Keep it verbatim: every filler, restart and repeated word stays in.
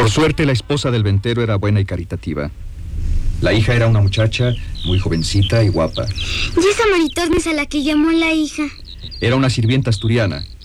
Por suerte, la esposa del ventero era buena y caritativa. La hija era una muchacha muy jovencita y guapa. ¿Y esa Maritornes a la que llamó la hija? Era una sirvienta asturiana.